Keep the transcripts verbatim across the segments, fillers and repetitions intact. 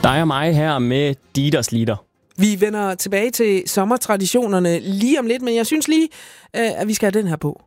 Dig og mig her med Dieters Liter. Vi vender tilbage til sommertraditionerne lige om lidt, men jeg synes lige, øh, at vi skal have den her på.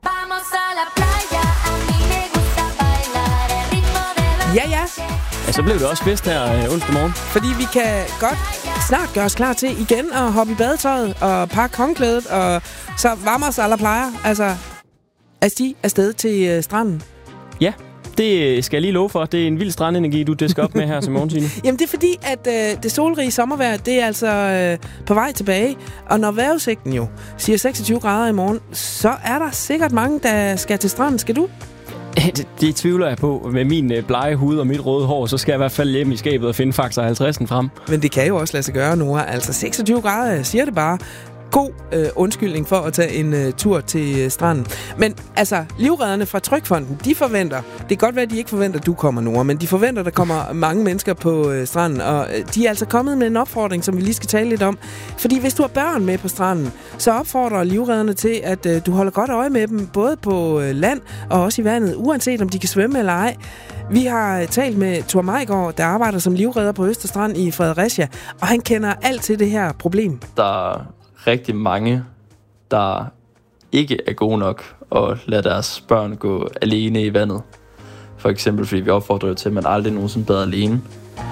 Ja, ja. Ja, så blev det også fest her øh, onsdag morgen. Fordi vi kan godt snart gøre os klar til igen at hoppe i badetøjet og pakke håndklædet, og så varme os alle plejer. Altså, at stige afsted til øh, stranden. Ja, det skal jeg lige love for. Det er en vild strandenergi, du disker op med her til morgen, Signe. Jamen, det er fordi, at øh, det solrige sommervejr, det er altså øh, på vej tilbage. Og når vejrudsigten jo siger seksogtyve grader i morgen, så er der sikkert mange, der skal til stranden. Skal du? Det, det tvivler jeg på. Med min øh, blege hud og mit røde hår, så skal jeg i hvert fald hjem i skabet og finde Faxer halvtredsen frem. Men det kan jo også lade sig gøre, Nora. Altså seksogtyve grader, jeg siger det bare. God øh, undskyldning for at tage en øh, tur til øh, stranden. Men altså, livredderne fra Trygfonden, de forventer, det kan godt være, at de ikke forventer, at du kommer, Nora, men de forventer, at der kommer mange mennesker på øh, stranden, og øh, de er altså kommet med en opfordring, som vi lige skal tale lidt om. Fordi hvis du har børn med på stranden, så opfordrer livredderne til, at øh, du holder godt øje med dem, både på øh, land og også i vandet, uanset om de kan svømme eller ej. Vi har talt med Thor Mejgaard, der arbejder som livredder på Østerstrand i Fredericia, og han kender alt til det her problem. Der rigtig mange, der ikke er gode nok at lade deres børn gå alene i vandet. For eksempel, fordi vi opfordrer til, at man aldrig nogensinde bader alene.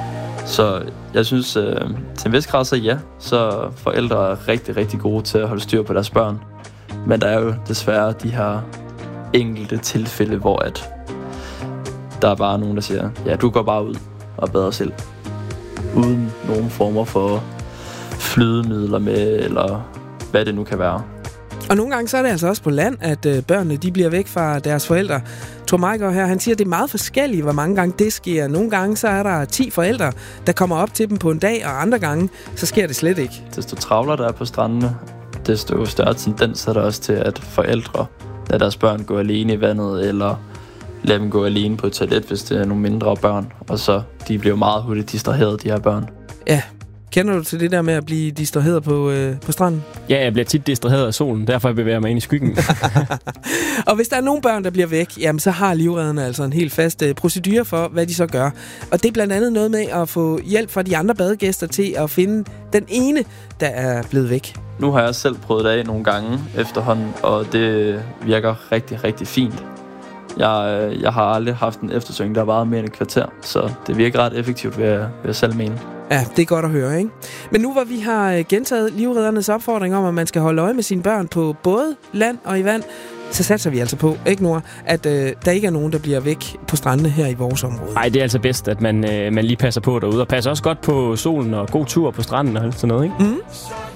Så jeg synes, øh, til en vis grad så ja, så forældre er rigtig, rigtig gode til at holde styr på deres børn. Men der er jo desværre de her enkelte tilfælde, hvor at der er bare nogen, der siger, ja, du går bare ud og bader selv. Uden nogen former for flydemidler med, eller hvad det nu kan være. Og nogle gange så er det altså også på land, at øh, børnene de bliver væk fra deres forældre. Thor Mejgaard her, han siger, at det er meget forskelligt, hvor mange gange det sker. Nogle gange så er der ti forældre, der kommer op til dem på en dag, og andre gange så sker det slet ikke. Desto travlere der er på strandene, desto større tendens er der også til, at forældre lader deres børn gå alene i vandet, eller lader dem gå alene på et toilet, hvis det er nogle mindre børn. Og så de bliver meget hurtigt distraheret, de her børn. Ja. Kender du til det der med at blive distraheret på, øh, på stranden? Ja, jeg bliver tit distraheret af solen, derfor bevæger jeg mig ind i skyggen. Og hvis der er nogle børn, der bliver væk, jamen så har livredderne altså en helt fast øh, procedure for, hvad de så gør. Og det er blandt andet noget med at få hjælp fra de andre badegæster til at finde den ene, der er blevet væk. Nu har jeg selv prøvet det af nogle gange efterhånden, og det virker rigtig, rigtig fint. Jeg, jeg har aldrig haft en eftersøgning, der har varet mere end et kvarter, så det virker ret effektivt, vil jeg, vil jeg selv mene. Ja, det er godt at høre, ikke? Men nu hvor vi har gentaget livreddernes opfordring om, at man skal holde øje med sine børn på både land og i vand, så satser vi altså på, ikke Nora, at øh, der ikke er nogen, der bliver væk på strandene her i vores område. Nej, det er altså bedst, at man, øh, man lige passer på derude, og passer også godt på solen og god tur på stranden og sådan noget, ikke? Mm.